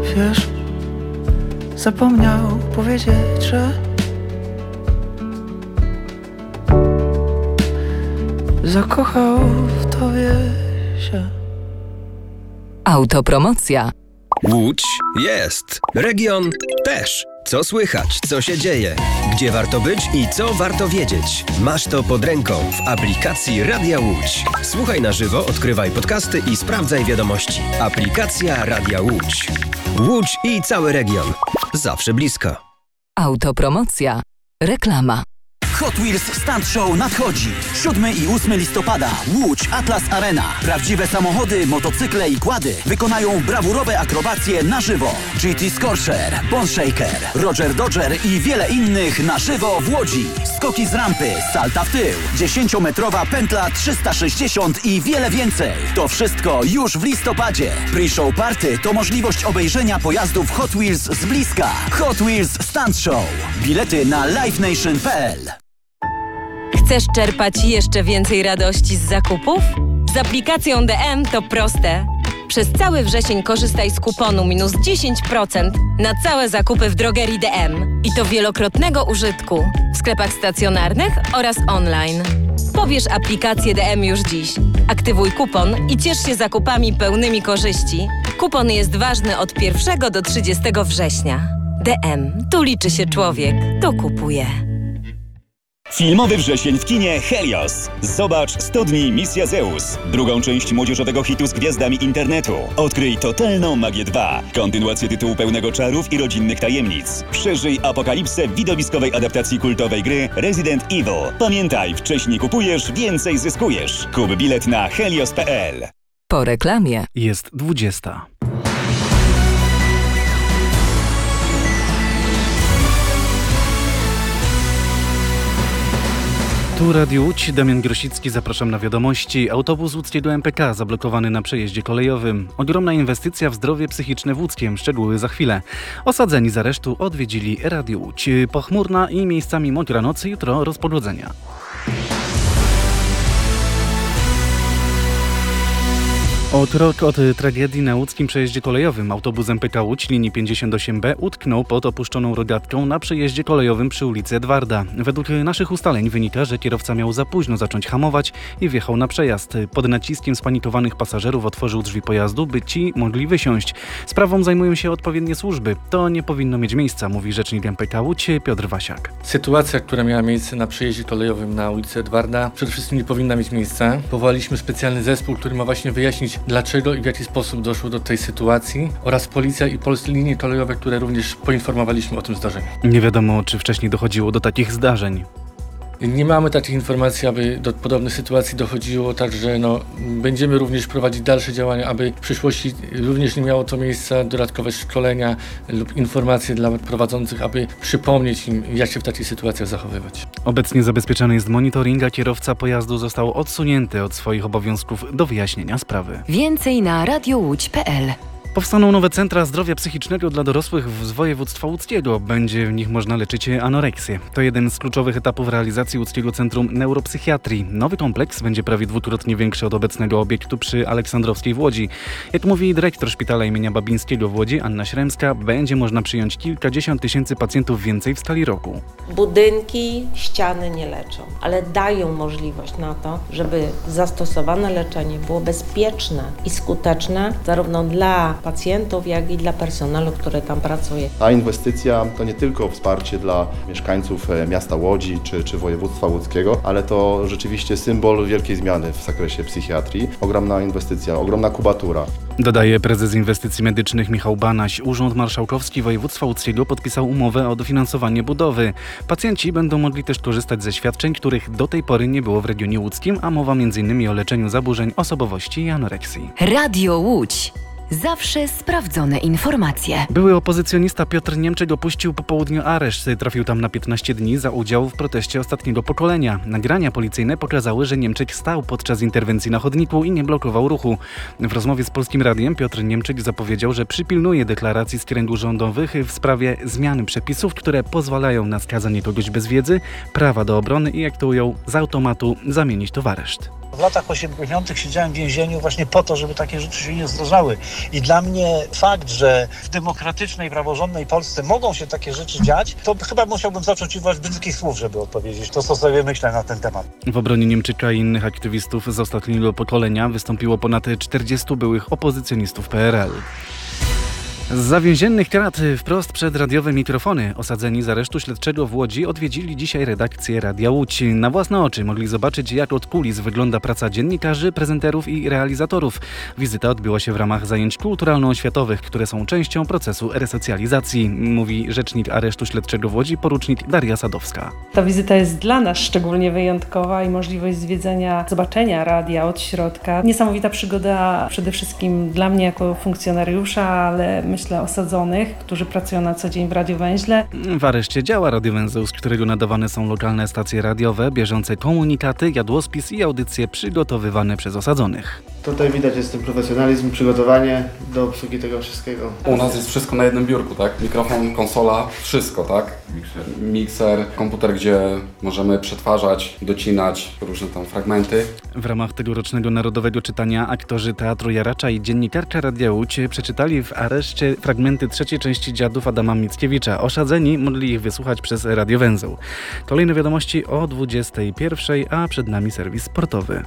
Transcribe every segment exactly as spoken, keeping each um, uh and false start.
Wiesz, zapomniał powiedzieć, że zakochał w tobie się. Autopromocja. Łódź jest. Region też. Co słychać, co się dzieje, gdzie warto być i co warto wiedzieć. Masz to pod ręką w aplikacji Radia Łódź. Słuchaj na żywo, odkrywaj podcasty i sprawdzaj wiadomości. Aplikacja Radia Łódź. Łódź i cały region. Zawsze blisko. Autopromocja. Reklama. Hot Wheels Stunt Show nadchodzi. siódmego i ósmego listopada. Łódź Atlas Arena. Prawdziwe samochody, motocykle i quady wykonają brawurowe akrobacje na żywo. G T Scorcher, Bone Shaker, Roger Dodger i wiele innych na żywo w Łodzi. Skoki z rampy, salta w tył, dziesięciometrowa pętla trzysta sześćdziesiąt i wiele więcej. To wszystko już w listopadzie. Pre-show party to możliwość obejrzenia pojazdów Hot Wheels z bliska. Hot Wheels Stunt Show. Bilety na live nation kropka p l. Chcesz czerpać jeszcze więcej radości z zakupów? Z aplikacją D M to proste. Przez cały wrzesień korzystaj z kuponu minus dziesięć procent na całe zakupy w drogerii D M. I to wielokrotnego użytku w sklepach stacjonarnych oraz online. Pobierz aplikację D M już dziś. Aktywuj kupon i ciesz się zakupami pełnymi korzyści. Kupon jest ważny od pierwszego do trzydziestego września. D M. Tu liczy się człowiek. To kupuje. Filmowy wrzesień w kinie Helios. Zobacz sto dni Misja Zeus. Drugą część młodzieżowego hitu z gwiazdami internetu. Odkryj totalną magię dwa. Kontynuację tytułu pełnego czarów i rodzinnych tajemnic. Przeżyj apokalipsę w widowiskowej adaptacji kultowej gry Resident Evil. Pamiętaj, wcześniej kupujesz, więcej zyskujesz. Kup bilet na helios kropka p l. Po reklamie Jest dwudziesta. Tu Radio Łódź, Damian Grosicki, zapraszam na wiadomości. Autobus łódzkiego M P K zablokowany na przejeździe kolejowym. Ogromna inwestycja w zdrowie psychiczne w Łódzkiem, szczegóły za chwilę. Osadzeni z aresztu odwiedzili Radio Łódź. Pochmurna i miejscami mokra noc, jutro rozpogodzenia. Od rok od tragedii na łódzkim przejeździe kolejowym autobus M P K Łódź linii pięćdziesiąt osiem B utknął pod opuszczoną rogatką na przejeździe kolejowym przy ulicy Edwarda. Według naszych ustaleń wynika, że kierowca miał za późno zacząć hamować i wjechał na przejazd. Pod naciskiem spanikowanych pasażerów otworzył drzwi pojazdu, by ci mogli wysiąść. Sprawą zajmują się odpowiednie służby. To nie powinno mieć miejsca, mówi rzecznik M P K Łódź Piotr Wasiak. Sytuacja, która miała miejsce na przejeździe kolejowym na ulicy Edwarda, przede wszystkim nie powinna mieć miejsca. Powołaliśmy specjalny zespół, który ma właśnie wyjaśnić, dlaczego i w jaki sposób doszło do tej sytuacji, oraz policja i polskie linie kolejowe, które również poinformowaliśmy o tym zdarzeniu. Nie wiadomo, czy wcześniej dochodziło do takich zdarzeń. Nie mamy takich informacji, aby do podobnych sytuacji dochodziło, także no, będziemy również prowadzić dalsze działania, aby w przyszłości również nie miało to miejsca, dodatkowe szkolenia lub informacje dla prowadzących, aby przypomnieć im, jak się w takich sytuacjach zachowywać. Obecnie zabezpieczony jest monitoring, a kierowca pojazdu został odsunięty od swoich obowiązków do wyjaśnienia sprawy. Więcej na radio łódź kropka p l. Powstaną nowe centra zdrowia psychicznego dla dorosłych z województwa łódzkiego. Będzie w nich można leczyć anoreksję. To jeden z kluczowych etapów realizacji Łódzkiego Centrum Neuropsychiatrii. Nowy kompleks będzie prawie dwukrotnie większy od obecnego obiektu przy Aleksandrowskiej w Łodzi. Jak mówi dyrektor szpitala imienia Babińskiego w Łodzi, Anna Śremska, będzie można przyjąć kilkadziesiąt tysięcy pacjentów więcej w skali roku. Budynki, ściany nie leczą, ale dają możliwość na to, żeby zastosowane leczenie było bezpieczne i skuteczne zarówno dla pacjentów, jak i dla personelu, który tam pracuje. Ta inwestycja to nie tylko wsparcie dla mieszkańców miasta Łodzi czy, czy województwa łódzkiego, ale to rzeczywiście symbol wielkiej zmiany w zakresie psychiatrii. Ogromna inwestycja, ogromna kubatura. Dodaje prezes inwestycji medycznych Michał Banaś. Urząd Marszałkowski Województwa Łódzkiego podpisał umowę o dofinansowanie budowy. Pacjenci będą mogli też korzystać ze świadczeń, których do tej pory nie było w regionie łódzkim, a mowa między innymi o leczeniu zaburzeń osobowości i anoreksji. Radio Łódź. Zawsze sprawdzone informacje. Były opozycjonista Piotr Niemczek opuścił po południu areszt. Trafił tam na piętnaście dni za udział w proteście ostatniego pokolenia. Nagrania policyjne pokazały, że Niemczek stał podczas interwencji na chodniku i nie blokował ruchu. W rozmowie z Polskim Radiem Piotr Niemczek zapowiedział, że przypilnuje deklaracji z kręgów rządowych w sprawie zmiany przepisów, które pozwalają na skazanie kogoś bez wiedzy, prawa do obrony i, jak to ujął, z automatu zamienić to w areszt. W latach osiemdziesiątych siedziałem w więzieniu właśnie po to, żeby takie rzeczy się nie zdarzały. I dla mnie fakt, że w demokratycznej, praworządnej Polsce mogą się takie rzeczy dziać, to chyba musiałbym zacząć używać brzydkich słów, żeby odpowiedzieć. To, co sobie myślę na ten temat. W obronie Niemczyka i innych aktywistów z ostatniego pokolenia wystąpiło ponad czterdziestu byłych opozycjonistów P R L. Zza więziennych krat wprost przed radiowe mikrofony osadzeni z aresztu śledczego w Łodzi odwiedzili dzisiaj redakcję Radia Łódź. Na własne oczy mogli zobaczyć, jak od kulis wygląda praca dziennikarzy, prezenterów i realizatorów. Wizyta odbyła się w ramach zajęć kulturalno-oświatowych, które są częścią procesu resocjalizacji, mówi rzecznik aresztu śledczego w Łodzi, porucznik Daria Sadowska. Ta wizyta jest dla nas szczególnie wyjątkowa i możliwość zwiedzenia, zobaczenia radia od środka. Niesamowita przygoda przede wszystkim dla mnie jako funkcjonariusza, ale myślę osadzonych, którzy pracują na co dzień w Radiu Węźle. W areszcie działa Radio Węzeł, z którego nadawane są lokalne stacje radiowe, bieżące komunikaty, jadłospis i audycje przygotowywane przez osadzonych. Tutaj widać jest ten profesjonalizm, przygotowanie do obsługi tego wszystkiego. U nas jest wszystko na jednym biurku, tak? Mikrofon, konsola, wszystko, tak? Mikser. Mikser, komputer, gdzie możemy przetwarzać, docinać różne tam fragmenty. W ramach tegorocznego narodowego czytania aktorzy Teatru Jaracza i dziennikarka Radia Łódź przeczytali w areszcie fragmenty trzeciej części Dziadów Adama Mickiewicza. Osadzeni mogli ich wysłuchać przez Radio Węzeł. Kolejne wiadomości o dwudziestej pierwszej, a przed nami serwis sportowy.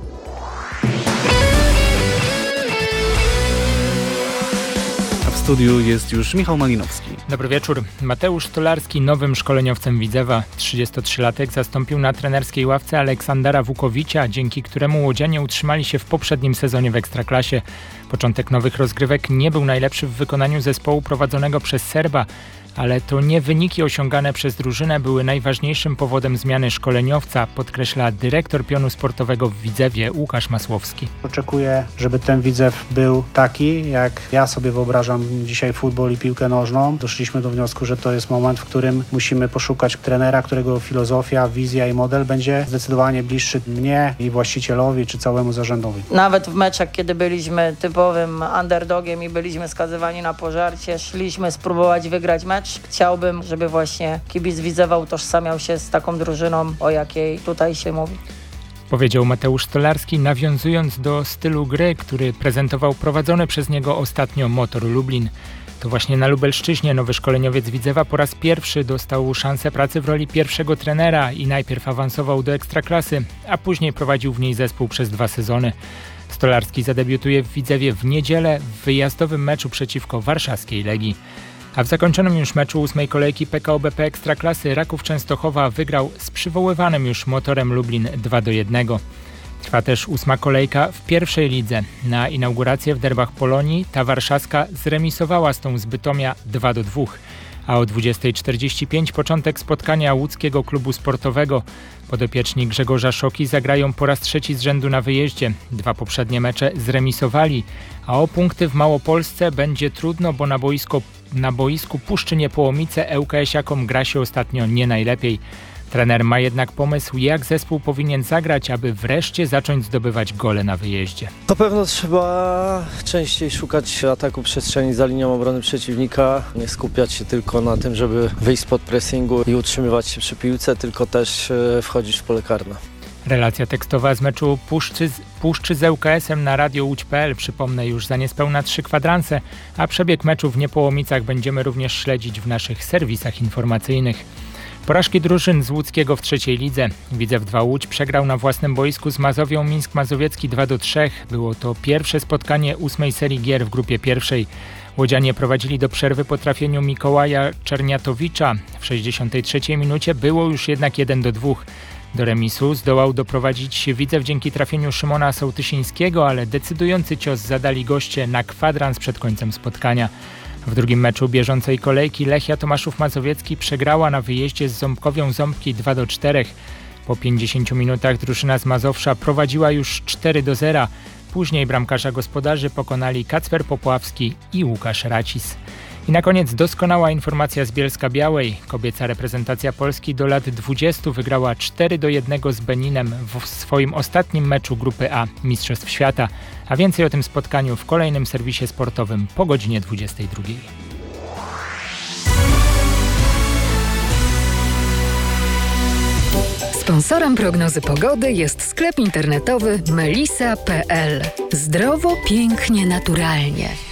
W studiu jest już Michał Malinowski. Dobry wieczór. Mateusz Stolarski nowym szkoleniowcem Widzewa. trzydziestotrzylatek zastąpił na trenerskiej ławce Aleksandra Wukowicza, dzięki któremu łodzianie utrzymali się w poprzednim sezonie w Ekstraklasie. Początek nowych rozgrywek nie był najlepszy w wykonaniu zespołu prowadzonego przez Serba, ale to nie wyniki osiągane przez drużynę były najważniejszym powodem zmiany szkoleniowca, podkreśla dyrektor pionu sportowego w Widzewie Łukasz Masłowski. Oczekuję, żeby ten Widzew był taki, jak ja sobie wyobrażam dzisiaj futbol i piłkę nożną. Doszliśmy do wniosku, że to jest moment, w którym musimy poszukać trenera, którego filozofia, wizja i model będzie zdecydowanie bliższy mnie i właścicielowi czy całemu zarządowi. Nawet w meczach, kiedy byliśmy typowym underdogiem i byliśmy skazywani na pożarcie, szliśmy spróbować wygrać mecz. Chciałbym, żeby właśnie kibic Widzewa utożsamiał się z taką drużyną, o jakiej tutaj się mówi. Powiedział Mateusz Stolarski, nawiązując do stylu gry, który prezentował prowadzony przez niego ostatnio Motor Lublin. To właśnie na Lubelszczyźnie nowy szkoleniowiec Widzewa po raz pierwszy dostał szansę pracy w roli pierwszego trenera i najpierw awansował do Ekstraklasy, a później prowadził w niej zespół przez dwa sezony. Stolarski zadebiutuje w Widzewie w niedzielę w wyjazdowym meczu przeciwko warszawskiej Legii. A w zakończonym już meczu ósmej kolejki P K O B P Ekstraklasy Raków Częstochowa wygrał z przywoływanym już Motorem Lublin dwa do jednego. Trwa też ósma kolejka w pierwszej lidze. Na inaugurację w derbach Polonii ta warszawska zremisowała z tą z Bytomia dwa do dwóch. A o dwudziestej czterdzieści pięć początek spotkania łódzkiego klubu sportowego. Podopieczni Grzegorza Szoki zagrają po raz trzeci z rzędu na wyjeździe. Dwa poprzednie mecze zremisowali, a o punkty w Małopolsce będzie trudno, bo na, boisko, na boisku Puszczy Niepołomice L K S-iakom gra się ostatnio nie najlepiej. Trener ma jednak pomysł, jak zespół powinien zagrać, aby wreszcie zacząć zdobywać gole na wyjeździe. Na pewno trzeba częściej szukać ataku przestrzeni za linią obrony przeciwnika, nie skupiać się tylko na tym, żeby wyjść spod pressingu i utrzymywać się przy piłce, tylko też wchodzić w pole karne. Relacja tekstowa z meczu Puszczy, Puszczy z L K S-em na radio łódź kropka p l przypomnę już za niespełna trzy kwadranse, a przebieg meczu w Niepołomicach będziemy również śledzić w naszych serwisach informacyjnych. Porażki drużyn z łódzkiego w trzeciej lidze. Widzew dwa Łódź przegrał na własnym boisku z Mazowią Mińsk Mazowiecki dwa do trzech. Było to pierwsze spotkanie ósmej serii gier w grupie pierwszej. Łodzianie prowadzili do przerwy po trafieniu Mikołaja Czerniatowicza. W sześćdziesiątej trzeciej minucie było już jednak jeden do dwóch. Do remisu zdołał doprowadzić Widzew dzięki trafieniu Szymona Sołtysińskiego, ale decydujący cios zadali goście na kwadrans przed końcem spotkania. W drugim meczu bieżącej kolejki Lechia Tomaszów Mazowiecki przegrała na wyjeździe z Ząbkowią Ząbki dwa do czterech. Po pięćdziesięciu minutach drużyna z Mazowsza prowadziła już cztery do zera. Później bramkarza gospodarzy pokonali Kacper Popławski i Łukasz Racis. I na koniec doskonała informacja z Bielska-Białej. Kobieca reprezentacja Polski do lat dwudziestu wygrała cztery do jednego z Beninem w swoim ostatnim meczu grupy A Mistrzostw Świata. A więcej o tym spotkaniu w kolejnym serwisie sportowym po godzinie dwudziestej drugiej. Sponsorem prognozy pogody jest sklep internetowy melisa kropka p l. Zdrowo, pięknie, naturalnie.